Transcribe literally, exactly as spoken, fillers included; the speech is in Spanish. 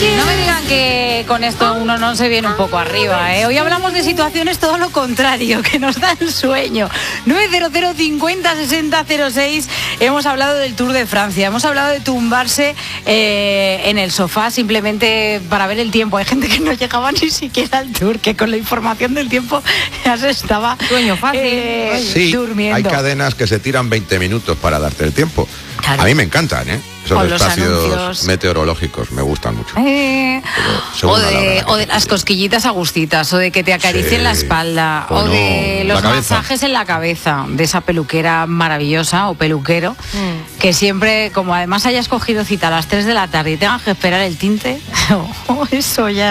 No me digan que con esto uno no se viene un poco arriba, ¿eh? Hoy hablamos de situaciones todo lo contrario, que nos dan sueño. nueve cero cero cincuenta sesenta cero seis. Hemos hablado del Tour de Francia, hemos hablado de tumbarse eh, en el sofá simplemente para ver el tiempo. Hay gente que no llegaba ni siquiera al Tour, que con la información del tiempo ya se estaba sueño fácil, eh, sí, durmiendo. Hay cadenas que se tiran veinte minutos para darte el tiempo. Claro. A mí me encantan, ¿eh? Esos Con los espacios anuncios meteorológicos me gustan mucho. Eh, según o a la de, hora o que de te las pillen. cosquillitas agustías, o de que te acaricien Sí. la espalda, O o no, de la los cabeza. masajes en la cabeza de esa peluquera maravillosa o peluquero, Mm. que siempre, como además hayas cogido cita a las tres de la tarde y tengas que esperar el tinte, eso ya